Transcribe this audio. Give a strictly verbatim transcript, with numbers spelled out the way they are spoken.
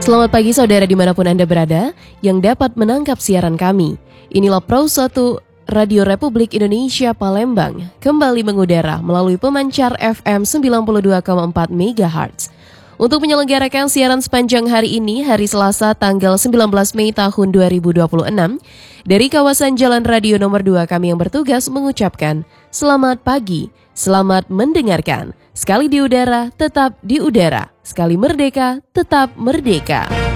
Selamat pagi saudara dimanapun Anda berada yang dapat menangkap siaran kami. Inilah Pro satu Radio Republik Indonesia Palembang kembali mengudara melalui pemancar F M sembilan puluh dua koma empat megahertz. Untuk menyelenggarakan siaran sepanjang hari ini, hari Selasa tanggal sembilan belas Mei tahun dua ribu dua puluh enam, dari kawasan Jalan Radio nomor dua kami yang bertugas mengucapkan selamat pagi, selamat mendengarkan. Sekali di udara, tetap di udara. Sekali merdeka, tetap merdeka.